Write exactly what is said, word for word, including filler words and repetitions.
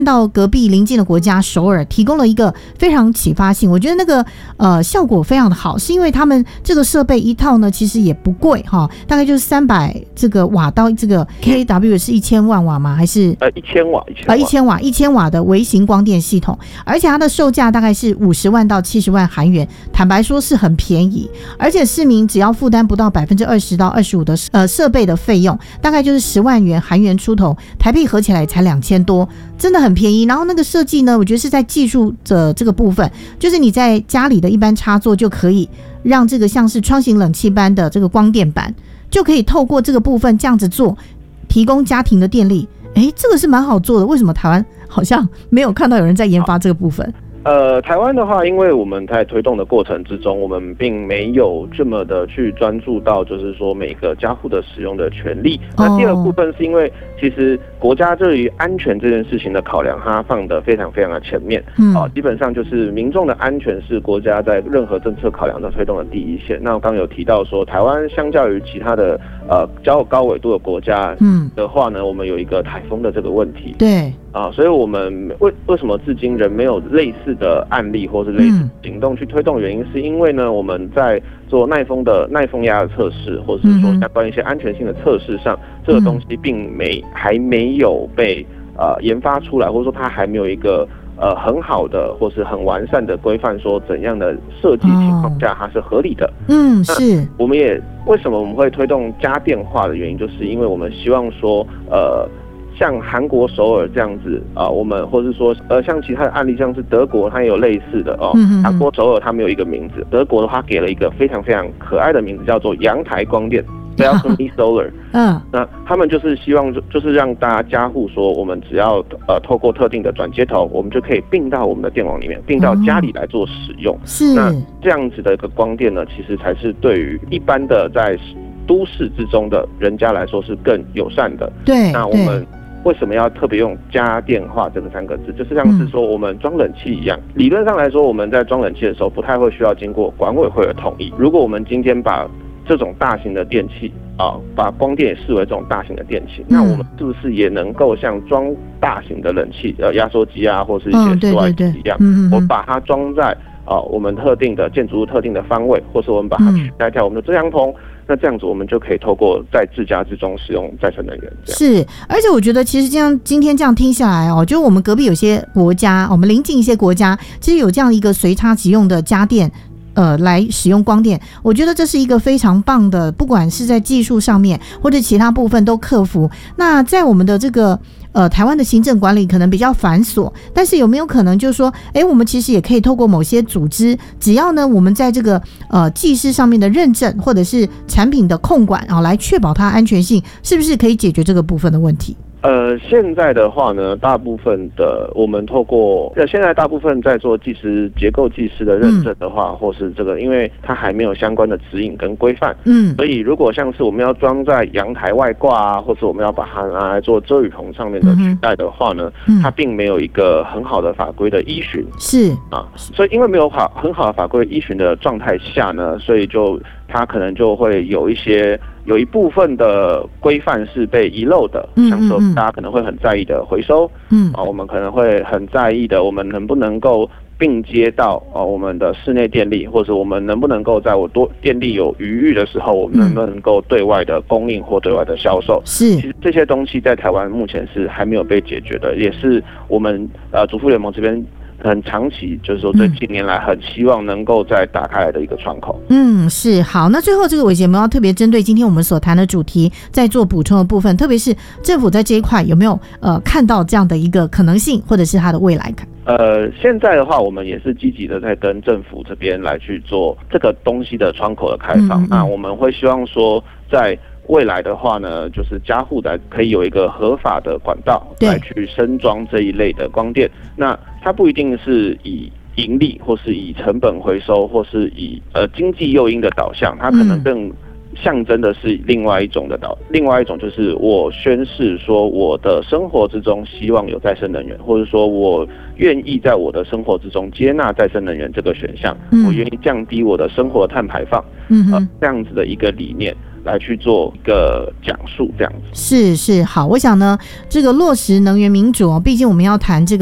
到隔壁邻近的国家首尔提供了一个非常启发性，我觉得那个呃效果非常的好，是因为他们这个设备一套呢其实也不贵哈，大概就是三百这个瓦到这个 K W 是一千万瓦吗？还是呃一千瓦？ 呃一千瓦一千瓦的微型光电系统，而且它的售价大概是五十万到七十万韩元，坦白说是很便宜，而且市民只要负担不到百分之二十到二十五的呃设备的费用，大概就是十万元韩元出头，台币合起来才两千多，真的很便宜。然后那个设计呢，我觉得是在技术的这个部分，就是你在家里的一般插座就可以让这个像是窗型冷气般的这个光电板，就可以透过这个部分这样子做，提供家庭的电力。诶，这个是蛮好做的，为什么台湾好像没有看到有人在研发这个部分？ 呃，台湾的话，因为我们在推动的过程之中，我们并没有这么的去专注到，就是说每个家户的使用的权利。哦、那第二部分是因为其实国家对于安全这件事情的考量，它放得非常非常的前面。嗯，啊、呃，基本上就是民众的安全是国家在任何政策考量的推动的第一线。那我刚有提到说，台湾相较于其他的呃较高纬度的国家，嗯的话呢，我们有一个台风的这个问题。 对。 啊，所以我们为为什么至今仍没有类似的案例或是类似行动去推动？原因是因为呢，我们在做耐风的耐风压的测试，或者是说相关一些安全性的测试上，这个东西并没还没有被呃研发出来，或者说它还没有一个呃很好的或是很完善的规范，说怎样的设计情况下它是合理的。 嗯，是。 我们也为什么我们会推动家电化的原因，就是因为我们希望说呃。像韩国首尔这样子啊、呃，我们或是说呃，像其他的案例，像是德国，它也有类似的哦。韩国首尔它没有一个名字，德国的话给了一个非常非常可爱的名字，叫做阳台光电 （Balcony Solar）。嗯，那他们就是希望就是让大家家户说，我们只要呃透过特定的转接头，我们就可以并到我们的电网里面，并到家里来做使用。 是。 那这样子的一个光电呢，其实才是对于一般的在都市之中的人家来说是更友善的。 对。 那我们。为什么要特别用家电化这个三个字？就是像是说我们装冷气一样，嗯、理论上来说，我们在装冷气的时候不太会需要经过管委会的同意。如果我们今天把这种大型的电器啊，把光电也视为这种大型的电器，嗯、那我们是不是也能够像装大型的冷气，呃，压缩机啊，或是一些室外机一样，嗯、对对对我把它装在啊我们特定的建筑物特定的方位，或是我们把它取代掉我们的遮阳棚。那这样子，我们就可以透过在自家之中使用再生能源。 是，而且我觉得其实这样今天这样听下来哦，就是我们隔壁有些国家，我们邻近一些国家，其实有这样一个随插即用的家电。呃，来使用光电，我觉得这是一个非常棒的，不管是在技术上面或者其他部分都克服。那在我们的这个呃台湾的行政管理可能比较繁琐，但是有没有可能就是说，哎，我们其实也可以透过某些组织，只要呢我们在这个呃技师上面的认证或者是产品的控管啊，来确保它安全性，是不是可以解决这个部分的问题？ 呃，现在的话呢，大部分的我们透过现在大部分在做技师结构技师的认证的话，嗯、或是这个，因为它还没有相关的指引跟规范，嗯，所以如果像是我们要装在阳台外挂啊，或是我们要把它拿来做遮雨棚上面的取代的话呢，嗯、它并没有一个很好的法规的依循， 是啊，所以因为没有好很好的法规依循的状态下呢，所以就它可能就会有一些。有一部分的规范是被遗漏的，像说大家可能会很在意的回收，嗯，啊，我们可能会很在意的，我们能不能够并接到啊我们的室内电力，或者我们能不能够在我多电力有余裕的时候，我们能不能够对外的供应或对外的销售？ 是， 其实这些东西在台湾目前是还没有被解决的，也是我们呃主妇联盟这边。很长期，就是说这近年来很希望能够再打开来的一个窗口。 嗯，是好。那最后这个伟杰，我们要特别针对今天我们所谈的主题，在做补充的部分，特别是政府在这一块有没有呃看到这样的一个可能性，或者是它的未来感？ 呃，现在的话，我们也是积极的在跟政府这边来去做这个东西的窗口的开放。嗯嗯那我们会希望说，在未来的话呢，就是家户的可以有一个合法的管道来去升装这一类的光电。那它不一定是以盈利，或是以成本回收，或是以呃经济诱因的导向，它可能更象征的是另外一种的导，另外一种就是我宣示说我的生活之中希望有再生能源，或者说我愿意在我的生活之中接纳再生能源这个选项，嗯、我愿意降低我的生活碳排放，嗯、呃，这样子的一个理念。 来去做一个讲述，这样子。 是是，好，我想呢，这个落实能源民主哦，毕竟我们要谈这个。